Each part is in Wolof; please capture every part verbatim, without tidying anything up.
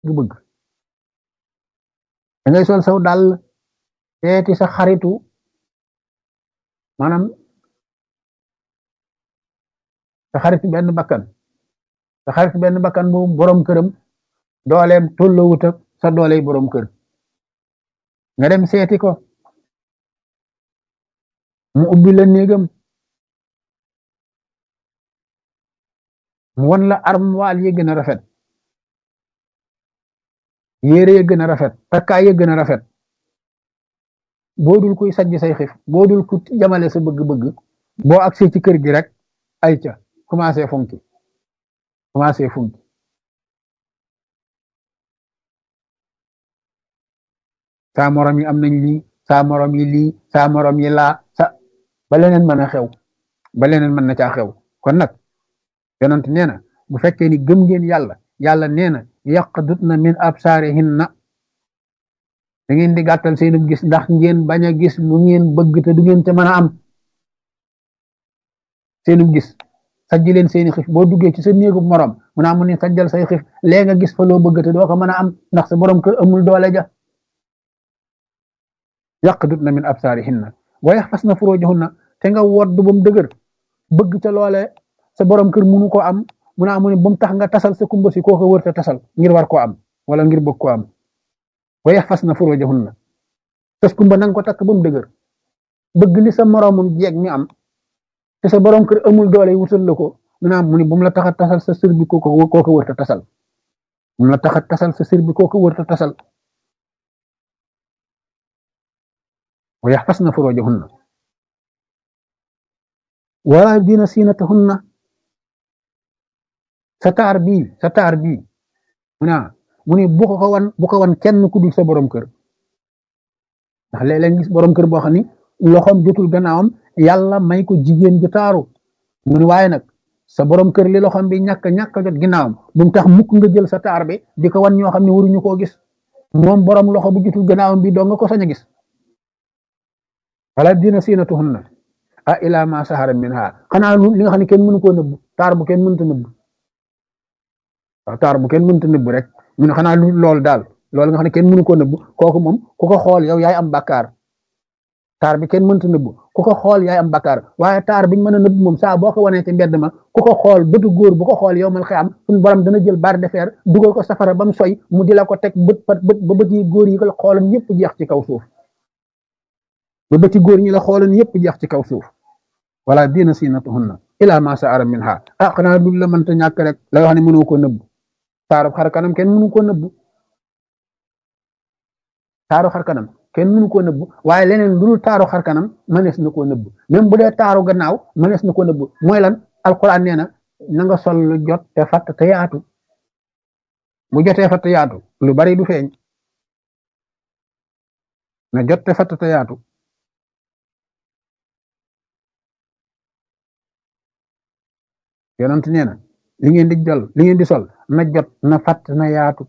bëgg da ngay sol saw dàll seeti sa xaritu maanaam sa xaritu benn bakkan sa xaritu benn bakkan bu borom këram dooleem tolloowut ak sa dooley borom kër nga dem seeti ko mu ubbi la néegam mu won la armoire yi gën a rafet yére yi gën a rafet takkaay yi gën a rafet boo dul kuy sajj say xif boo dul ku jamale sa bëgg-bëgg boo agsee ci kër gi rek ay ca commencé funki commencé funki saa morom yi am nañ lii saa morom yi lii saa morom yi laa sa ba leneen mën a xew ba leneen mën na caa xew kon nag yonent nee na bu fekkee ni gëm ngeen yàlla yàlla nee na yaqdutna min absaarihinna da ngeen di gàttal seenu gis ndax ngeen bañ a gis lu ngeen bëgg te du ngeen te mën a am seenu gis sajji leen seeni xif boo duggee ci sa néegu morom mu naa mu ne sajjal say xif lee nga gis fa loo bëgg te doo ko mën a am ndax sa borom kër amul doole ja yaqdutna min absaarihinna wa yaxfasna furujahunna te nga wodd ba mu dëgër bëgg ca loole sa borom kër munu ko am mu naa mu ne ba mu tax nga tasal sa kumba si koo ko wër te tasal ngir war koo am wala ngir bëgg koo am wa yaxfasna furujahunna tas kumba nanga ko takk ba mu dëgër bëgg li sa moromum jeeg mi am te sa borom kër amul doole wutal la ko mu naa mu ne bu mu la tax a tasal sa sër bi koo ko koo ko wër te tasal bu mu la tax a tasal sa sër bi koo ko wër te tasal wa yaxfasna furujahunna wala yubdina zinatahunna sa taar bii sa taar bii mu naa mu ne bu ko wan bu ko wan kenn ku dul sa borom kër ndax léeg-léeg gis borom kër boo xam ni loxoom jotul gannaawam yàlla may ko jigéen ju taaru mu ne waaye nag sa borom kër li loxoom bi ñàkk ñàkk jot ginnaawam bu mu tax mukk nga jël sa taar bi di ko wan ñoo xam ne waruñu koo gis moom borom loxo bu jotul gannaawam bi doo nga ko sañ a gis wala yubdina zinatahunna a ila ma sahara minha xanaa li nga xam ne kenn mënu koo nëbb taar bu kenn mënta nëbb waaw taar bu kenn mënta nëbb rek mu ne xanaa lu loolu daal loolu nga xam ne kenn mënu koo nëbb kooku moom ku ko xool yow yaay am bakkaar taar bi kenn mënta nëbb ku ko xool yaay am bakkaar waaye taar biñ mën a nëbb moom saa boo ko wanee ci mbedd ma ku ko xool bëtu góor bu ko xool yow mal xiyam suñu borom dana jël barre de fer dugal ko safara ba mu soy mu di la ko teg bët pat bët ba bët yi góor yi ko la xooloon yëpp jeex ci kaw suuf ba bëti góor ñi la xooloon yëpp jeex ci kaw suuf wala dina zinatahunna ila ma sa'ara minha ah xanaa lu la mënta ñàkk rek la wax ne mënoo ko nëbb taaru xar kanam kenn mënu ko nëbb taaru xar kanam kenn mënu ko nëbb waaye leneen lu dul taaru xar kanam mënees na koo nëbb même bu dee taaru gannaaw mënees na koo nëbb mooy lan alquran nee na na nga sol lu jot te fatt te yaatu bu jotee fatt yaatu lu bari du feeñ na jot te fatt te yaatu yonent nee na li ngeen di jol li ngeen di sol na jot na fatt na yaatu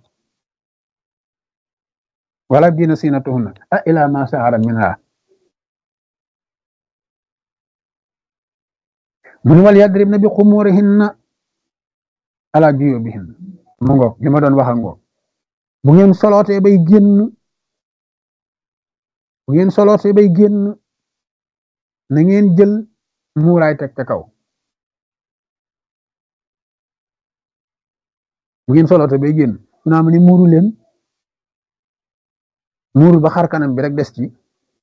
wala yubdina zinatahunna a ila ma sahara minha mun wal yadribna bi xumurihinna ala juyubihinna mu ngoog li ma doon wax ngoog bu ngeen solootee bay génn bu ngeen solootee bay génn na ngeen jël muuraay teg ca kaw bu ngeen solootee bay génn mu naa ma ni muuru leen muuru ba xar kanam bi rek des ci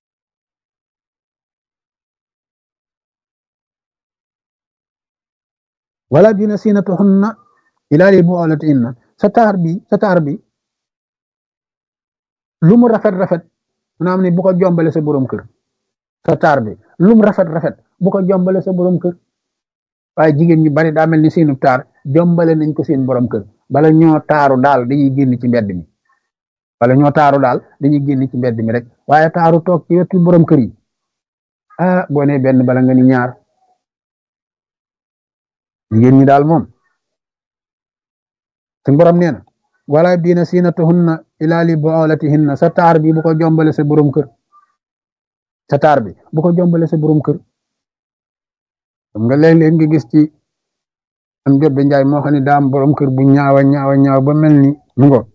wala yubdina zinatahunna illa li bu'ulatihinna sa taar bi sa taar bi lu mu rafet rafet mu naa ma ni bu ko jombale sa borom kër sa taar bi lu mu rafet rafet bu ko jombale sa borom kër waaye jigéen ñu bari daa mel ni seenu taar jombale nañ ko seen borom kër bala ñoo taaru daal dañuy génn ci mbedd mi wala ñoo taaru daal dañuy génn ci mbedd mi rek waaye taaru toog ci wetu borom kër yi ah boo nee benn bala nga ni ñaar jigéen ñi daal moom suñu borom nee na wala yubdina zinatahunna illa li bu'ulatihinna sa taar bi bu ko jombale sa borom kër sa taar bi bu ko jombale sa borom kër xam nga léeg-léeg nga gis ci am jobbe njaay moo xam ne daa am borom kër bu ñaawa ñaawa ñaaw ba mel ni mu ngo